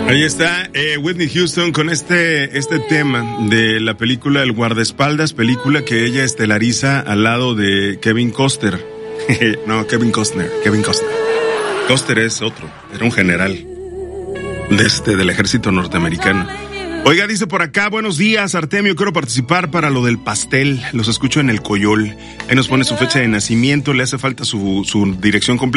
Ahí está Whitney Houston con este tema de la película El Guardaespaldas, película que ella estelariza al lado de Kevin Costner. No, Kevin Costner. Costner es otro, era un general del ejército norteamericano. Oiga, dice por acá, buenos días, Artemio, quiero participar para lo del pastel, los escucho en el Coyol. Ahí nos pone su fecha de nacimiento, le hace falta su dirección completa.